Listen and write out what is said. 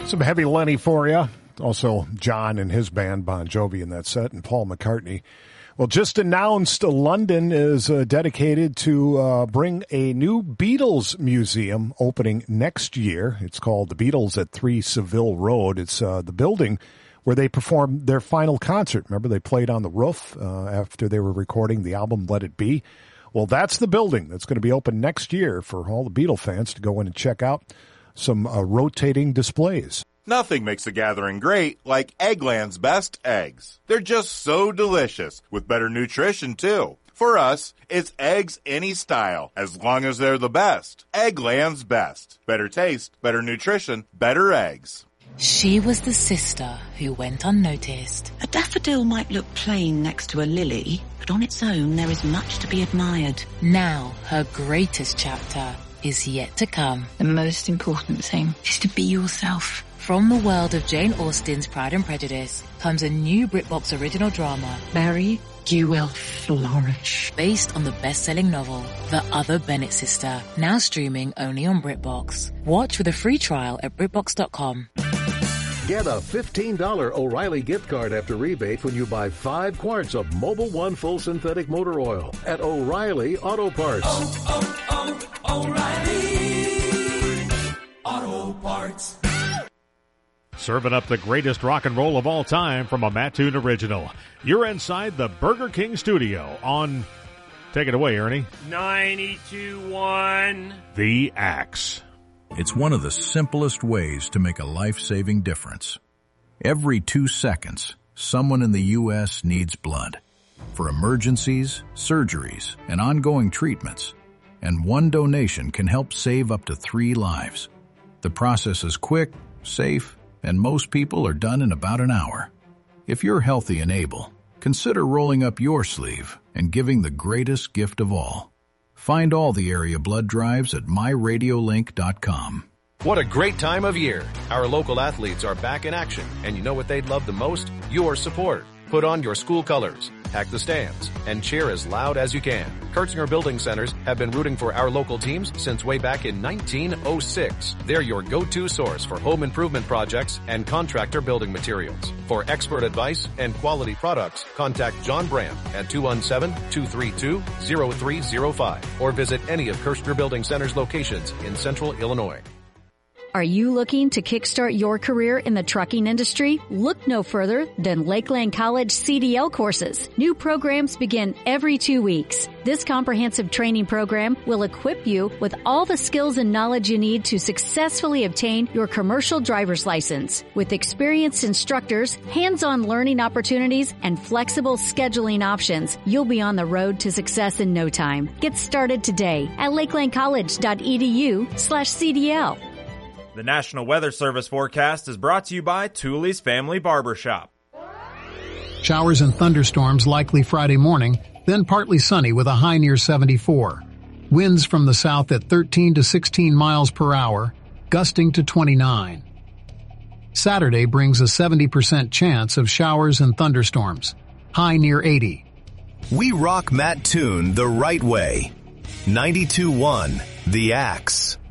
Some heavy Lenny for you. Also, John and his band, Bon Jovi, in that set, and Paul McCartney. Well, just announced London is dedicated to bring a new Beatles museum opening next year. It's called The Beatles at 3 Savile Road. It's the building where they performed their final concert. Remember, they played on the roof after they were recording the album Let It Be. Well, that's the building that's going to be open next year for all the Beatle fans to go in and check out some rotating displays. Nothing makes a gathering great like Eggland's best eggs. They're just so delicious, with better nutrition, too. For us, it's eggs any style, as long as they're the best. Eggland's best. Better taste, better nutrition, better eggs. She was the sister who went unnoticed. A daffodil might look plain next to a lily, but on its own there is much to be admired. Now, her greatest chapter is yet to come. The most important thing is to be yourself. From the world of Jane Austen's Pride and Prejudice comes a new BritBox original drama, Mary, you will flourish. Based on the best-selling novel, The Other Bennett Sister, now streaming only on BritBox. Watch with a free trial at BritBox.com. Get a $15 O'Reilly gift card after rebate when you buy 5 quarts of Mobil 1 full synthetic motor oil at O'Reilly Auto Parts. O'Reilly Auto Parts. Serving up the greatest rock and roll of all time from a Mattoon original. You're inside the Burger King studio on, take it away, Ernie. 92.1 The Axe. It's one of the simplest ways to make a life-saving difference. Every 2 seconds, someone in the U.S. needs blood for emergencies, surgeries, and ongoing treatments. And one donation can help save up to 3 lives. The process is quick, safe, and most people are done in about an hour. If you're healthy and able, consider rolling up your sleeve and giving the greatest gift of all. Find all the area blood drives at myradiolink.com. What a great time of year. Our local athletes are back in action, and you know what they'd love the most? Your support. Put on your school colors, pack the stands, and cheer as loud as you can. Kirchner Building Centers have been rooting for our local teams since way back in 1906. They're your go-to source for home improvement projects and contractor building materials. For expert advice and quality products, contact John Brand at 217-232-0305 or visit any of Kirchner Building Centers locations in Central Illinois. Are you looking to kickstart your career in the trucking industry? Look no further than Lakeland College CDL courses. New programs begin every 2 weeks. This comprehensive training program will equip you with all the skills and knowledge you need to successfully obtain your commercial driver's license. With experienced instructors, hands-on learning opportunities, and flexible scheduling options, you'll be on the road to success in no time. Get started today at lakelandcollege.edu/CDL. The National Weather Service forecast is brought to you by Tooley's Family Barbershop. Showers and thunderstorms likely Friday morning, then partly sunny with a high near 74. Winds from the south at 13 to 16 miles per hour, gusting to 29. Saturday brings a 70% chance of showers and thunderstorms, high near 80. We rock Mattoon the right way. 92.1 The Axe.